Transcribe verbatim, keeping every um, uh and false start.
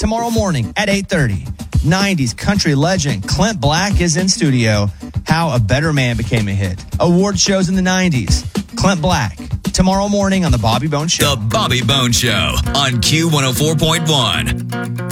tomorrow morning at eight thirty. nineties country legend Clint Black is in studio. How a Better Man Became a Hit. Award shows in the nineties. Clint Black, tomorrow morning on The Bobby Bones Show. The Bobby Bones Show on Q one oh four point one.